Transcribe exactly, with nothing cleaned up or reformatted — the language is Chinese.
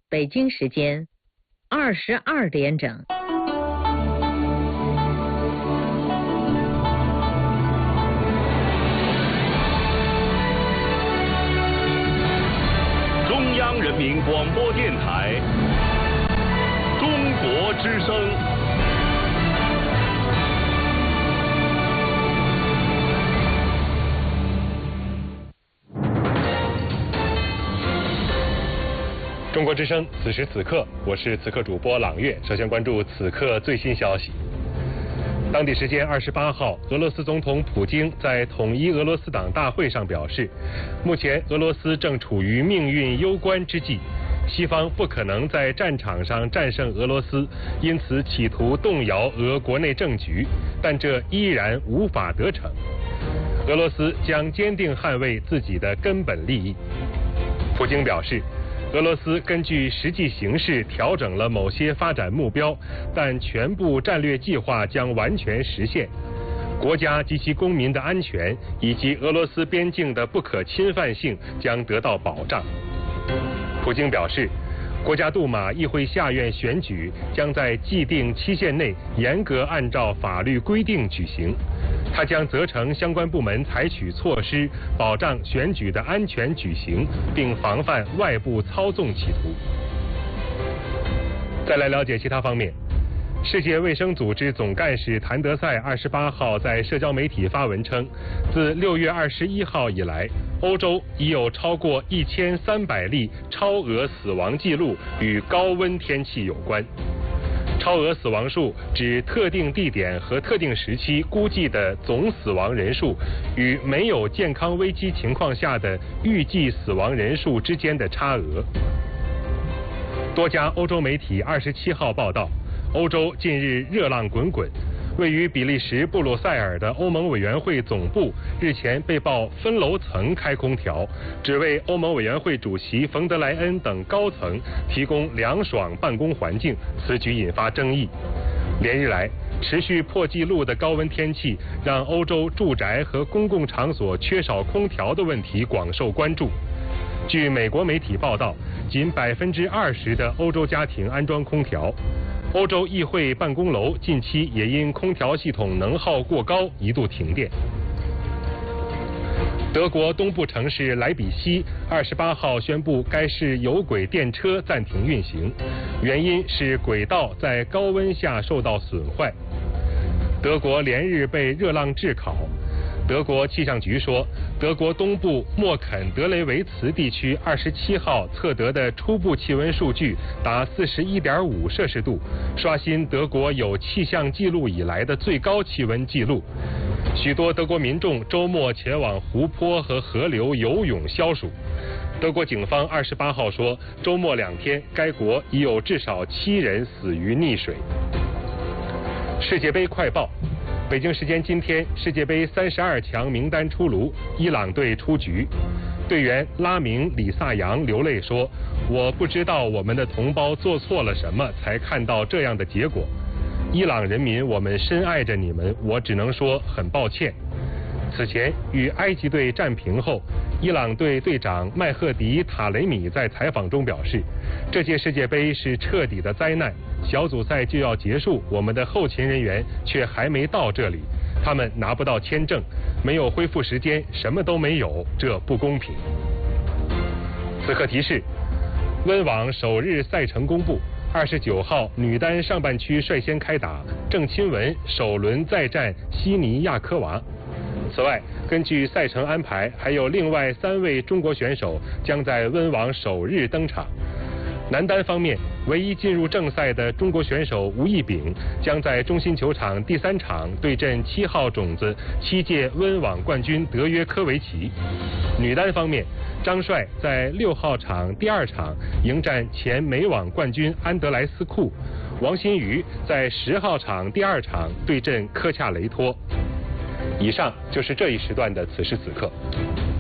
北京时间二十二点整。 中央人民广播电台中国之声。 中国之声，此时此刻，我是此刻主播朗月。首先关注此刻最新消息。当地时间二十八号，俄罗斯总统普京在统一俄罗斯党大会上表示，目前俄罗斯正处于命运攸关之际，西方不可能在战场上战胜俄罗斯，因此企图动摇俄国内政局，但这依然无法得逞。俄罗斯将坚定捍卫自己的根本利益。普京表示，俄罗斯根据实际形势调整了某些发展目标，但全部战略计划将完全实现。国家及其公民的安全以及俄罗斯边境的不可侵犯性将得到保障。普京表示，国家杜马、议会下院选举将在既定期限内严格按照法律规定举行。他将责成相关部门采取措施，保障选举的安全举行，并防范外部操纵企图。再来了解其他方面。世界卫生组织总干事谭德赛二十八号在社交媒体发文称，自六月二十一号以来，欧洲已有超过一千三百例超额死亡记录与高温天气有关。超额死亡数指特定地点和特定时期估计的总死亡人数与没有健康危机情况下的预计死亡人数之间的差额。多家欧洲媒体二十七号报道，欧洲近日热浪滚滚，位于比利时布鲁塞尔的欧盟委员会总部日前被曝分楼层开空调，只为欧盟委员会主席冯德莱恩等高层提供凉爽办公环境，此举引发争议。连日来持续破纪录的高温天气，让欧洲住宅和公共场所缺少空调的问题广受关注。据美国媒体报道，仅百分之二十的欧洲家庭安装空调。欧洲议会办公楼近期也因空调系统能耗过高一度停电。德国东部城市莱比锡二十八号宣布该市有轨电车暂停运行，原因是轨道在高温下受到损坏。德国连日被热浪炙烤。德国气象局说，德国东部默肯德雷维茨地区二十七号测得的初步气温数据达四十一点五摄氏度，刷新德国有气象记录以来的最高气温记录。许多德国民众周末前往湖泊和河流游泳消暑。德国警方二十八号说，周末两天，该国已有至少七人死于溺水。世界杯快报。北京时间今天，世界杯三十二强名单出炉，伊朗队出局。队员拉明里萨扬流泪说：“我不知道我们的同胞做错了什么，才看到这样的结果。伊朗人民，我们深爱着你们，我只能说很抱歉。”此前与埃及队战平后，伊朗队队长麦赫迪塔雷米在采访中表示，这届世界杯是彻底的灾难，小组赛就要结束，我们的后勤人员却还没到这里，他们拿不到签证，没有恢复时间，什么都没有，这不公平。此刻提示，温网首日赛程公布，二十九号女单上半区率先开打，郑钦文首轮再战悉尼亚科娃。此外，根据赛程安排，还有另外三位中国选手将在温网首日登场。男单方面，唯一进入正赛的中国选手吴亦丙将在中心球场第三场对阵七号种子、七届温网冠军德约科维奇。女单方面，张帅在六号场第二场迎战前美网冠军安德莱斯库，王欣瑜在十号场第二场对阵科恰雷托。以上就是这一时段的此时此刻。